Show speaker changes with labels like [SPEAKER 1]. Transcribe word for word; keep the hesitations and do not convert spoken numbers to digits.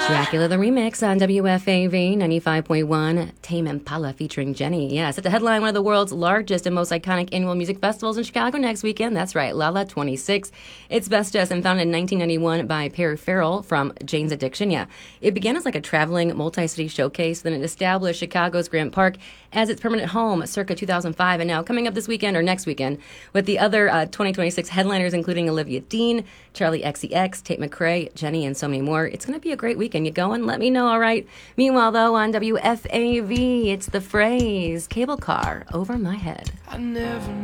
[SPEAKER 1] Dracula the Remix on W F A V ninety-five point one. Tame Impala featuring Jenny. Yeah, set to headline one of the world's largest and most iconic annual music festivals in Chicago next weekend. That's right, Lala twenty-six. It's best dressed and founded in nineteen ninety-one by Perry Farrell from Jane's Addiction. Yeah, it began as like a traveling multi-city showcase. Then it established Chicago's Grant Park as its permanent home circa two thousand five. And now coming up this weekend or next weekend with the other uh, twenty twenty-six headliners, including Olivia Dean, Charlie X C X, Tate McRae, Jenny, and so many more. It's going to be a great weekend. You going? Let me know, all right? Meanwhile, though, on W F A V, it's The Phrase, Cable Car Over My Head.
[SPEAKER 2] I never